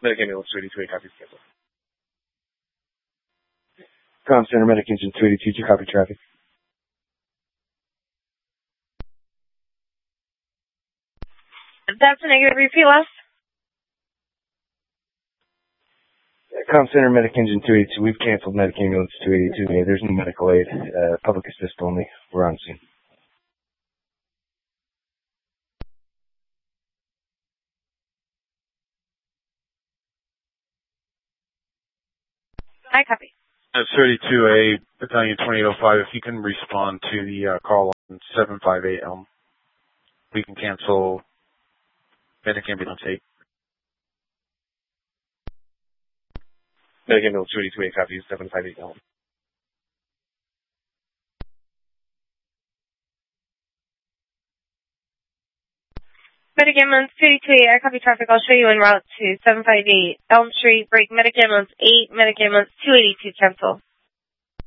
Medic Ambulance 282, copy, cancel. Comm Center, Medic Engine 282, to copy traffic. That's a negative. Repeat last. Comm Center, Medic Engine 282, we've canceled Medic Ambulance 282. Yeah, there's no medical aid. Public assist only. We're on scene. I copy. 32A, Battalion 2805, if you can respond to the call on 758 Elm, we can cancel Medic Ambulance 8. Medic Ambulance 282A, copy, 758 Elm. Medic Ambulance 282, I copy traffic. I'll show you en route to 758 Elm Street. Break Medic Ambulance 8, Medic Ambulance 282, cancel.